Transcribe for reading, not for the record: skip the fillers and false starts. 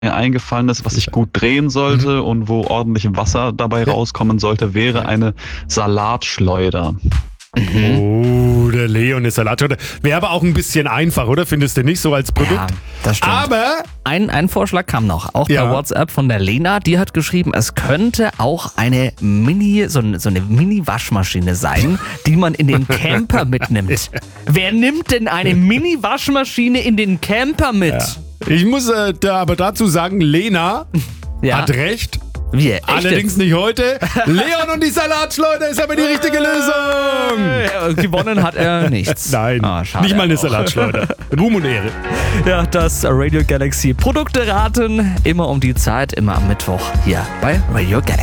mir eingefallen ist, was ich gut drehen sollte und wo ordentlich Wasser dabei rauskommen sollte, wäre eine Salatschleuder. Oh, der Leo, eine Salatschleuder. Wäre aber auch ein bisschen einfach, oder? Findest du nicht so als Produkt? Ja, das stimmt. Aber Ein Vorschlag kam noch, auch Ja. per WhatsApp von der Lena. Die hat geschrieben, es könnte auch eine so eine Mini-Waschmaschine sein, die man in den Camper mitnimmt. Wer nimmt denn eine Mini-Waschmaschine in den Camper mit? ich muss da aber dazu sagen, Lena Ja. hat recht. Wie, echt Allerdings jetzt? nicht heute. Leon und die Salatschleuder ist aber die richtige Lösung. Ja, gewonnen hat er nichts. Nein, Ah, schade nicht mal eine auch. Salatschleuder. Ruhm und Ehre. Ja, das Radio Galaxy Produkte raten. Immer um die Zeit, immer am Mittwoch hier bei Radio Galaxy.